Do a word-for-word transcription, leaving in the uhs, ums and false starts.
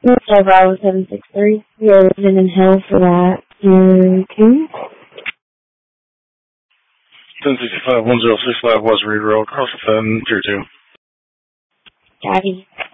So Bravo seven six three. We are living in hell for that. Tier two. ten sixty-five, one zero six five West Reed Road, Cross the Tier two. Daddy.